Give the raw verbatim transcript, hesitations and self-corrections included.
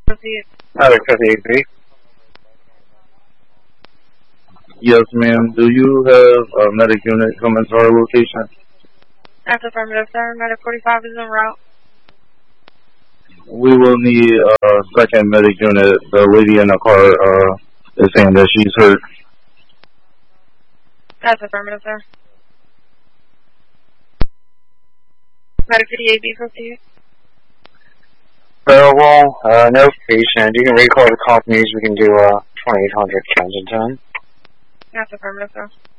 Proceed. Medic fifty-eight B. Yes, ma'am. Do you have a medic unit coming to our location? That's affirmative, sir. Medic forty-five is en route. We will need a second medic unit. The lady in the car uh, is saying that she's hurt. That's affirmative, sir. Medic fifty-eight B, proceed. Available, uh, no patient. You can recall the companies. We can do uh, twenty-eight hundred Kensington. That's affirmative, sir.